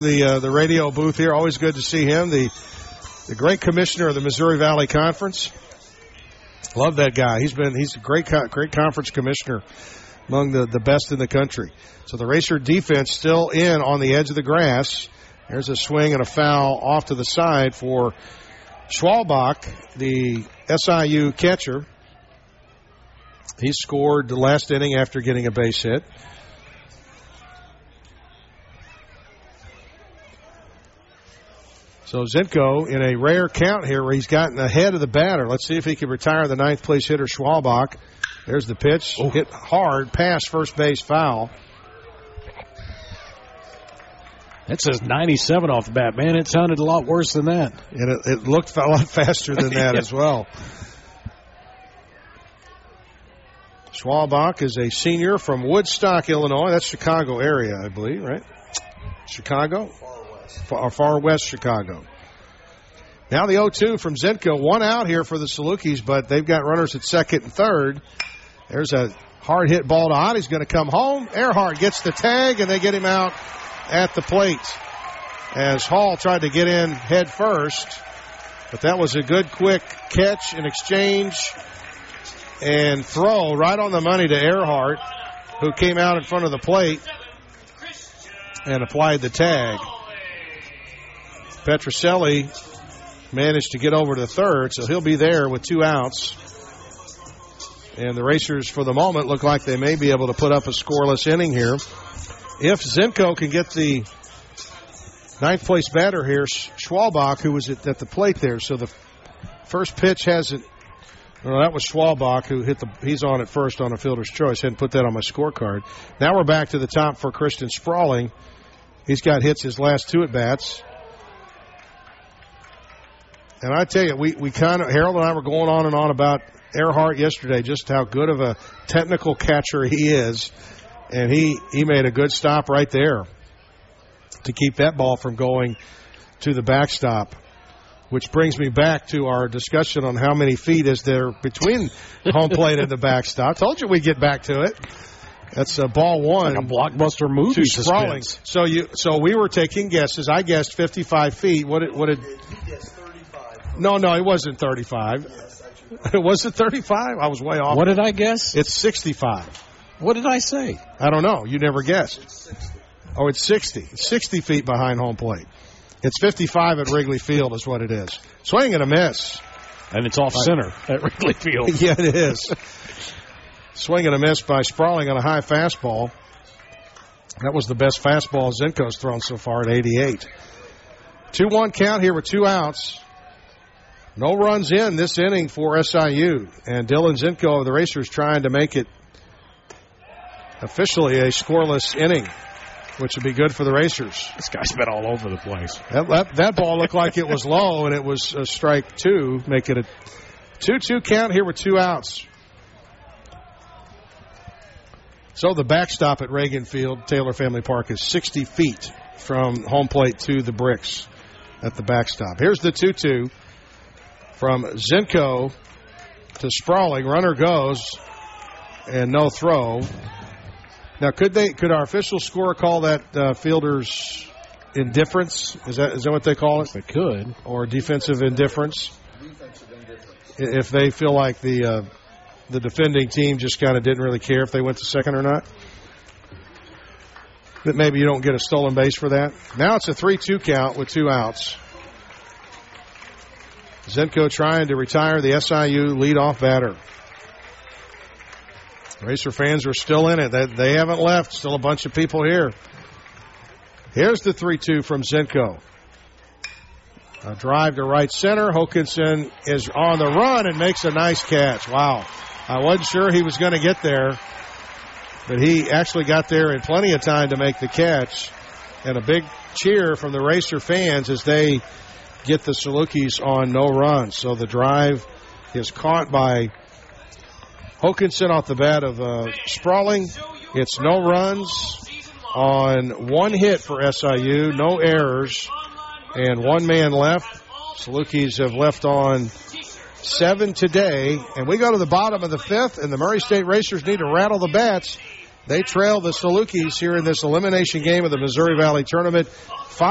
The radio booth here. Always good to see him. The great commissioner of the Missouri Valley Conference. Love that guy. He's a great conference commissioner, among the best in the country. So the Racer defense still in on the edge of the grass. There's a swing and a foul off to the side for Schwalbach, the SIU catcher. He scored the last inning after getting a base hit. So Zinko in a rare count here where he's gotten ahead of the batter. Let's see if he can retire the ninth place hitter, Schwalbach. There's the pitch. Oh. Hit hard, past first base, foul. That says 97 off the bat, man. It sounded a lot worse than that. And it looked a lot faster than that as well. Schwalbach is a senior from Woodstock, Illinois. That's Chicago area, I believe, right? Chicago? Far west Chicago. Now the 0-2 from Zinko. One out here for the Salukis, but they've got runners at second and third. There's a hard hit ball to Ott. He's going to come home. Earhart gets the tag, and they get him out at the plate as Hall tried to get in head first. But that was a good, quick catch and exchange and throw right on the money to Earhart, who came out in front of the plate and applied the tag. Petroselli managed to get over to third, so he'll be there with 2 outs. And the Racers, for the moment, look like they may be able to put up a scoreless inning here. If Zinko can get the ninth place batter here, Schwalbach, who was at the plate there. So the first pitch hasn't. No, that was Schwalbach who he's on at first on a fielder's choice. Hadn't put that on my scorecard. Now we're back to the top for Christian Sprawling. He's got hits his last 2 at-bats. And I tell you, we kind of, Harold and I were going on and on about Earhart yesterday, just how good of a technical catcher he is. And he made a good stop right there to keep that ball from going to the backstop. Which brings me back to our discussion on how many feet is there between home plate and the backstop. Told you we'd get back to it. That's ball one. Like a blockbuster movie. Sprawling. So we were taking guesses. I guessed 55 feet. What did? He guessed 35. No, it wasn't 35. Was it 35? I was way off. What did I guess? It's 65. What did I say? I don't know. You never guessed. It's 60. Oh, it's 60. 60 feet behind home plate. It's 55 at Wrigley Field is what it is. Swing and a miss. And it's off center at Wrigley Field. Yeah, it is. Swing and a miss by Sprawling on a high fastball. That was the best fastball Zinko's thrown so far at 88. 2-1 count here with 2 outs. No runs in this inning for SIU. And Dylan Zinko of the Racers trying to make it officially a scoreless inning, which would be good for the Racers. This guy's been all over the place. That ball looked like it was low, and it was a strike 2, making it 2-2 count here with 2 outs. So the backstop at Reagan Field, Taylor Family Park, is 60 feet from home plate to the bricks at the backstop. Here's the 2-2 from Zinko to Sprawling. Runner goes, and no throw. Now, could our official scorer call that fielder's indifference? Is that what they call it? They could. Or defensive indifference? Defensive indifference. If they feel like the defending team just kind of didn't really care if they went to second or not? That maybe you don't get a stolen base for that? Now it's a 3-2 count with 2 outs. Zinko trying to retire the SIU leadoff batter. Racer fans are still in it. They haven't left. Still a bunch of people here. Here's the 3-2 from Zinko. A drive to right center. Hokanson is on the run and makes a nice catch. Wow. I wasn't sure he was going to get there, but he actually got there in plenty of time to make the catch. And a big cheer from the Racer fans as they get the Salukis on no runs. So the drive is caught by Hokanson off the bat of Sprawling. It's no runs on 1 hit for SIU, no errors, and 1 man left. Salukis have left on 7 today, and we go to the bottom of the 5th, and the Murray State Racers need to rattle the bats. They trail the Salukis here in this elimination game of the Missouri Valley Tournament.